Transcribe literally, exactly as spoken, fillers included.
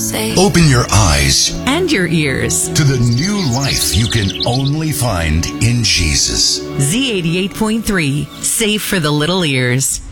Safe. Open your eyes and your ears to the new life you can only find in Jesus. Z eighty-eight point three, safe for the little ears.